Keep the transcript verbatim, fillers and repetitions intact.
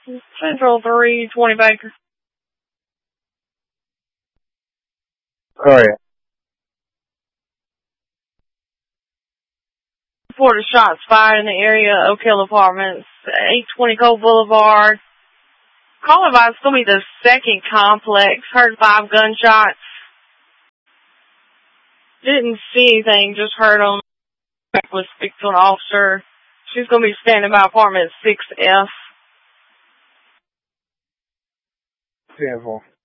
Central three, twenty Baker. Oh, yeah. Report of shots fired in the area of Oak Hill Apartments, eight twenty Cole Boulevard. Call advice, it's going to be the second complex. Heard five gunshots. Didn't see anything, just heard them. Was speak to an officer. She's going to be standing by apartment six F. ten four.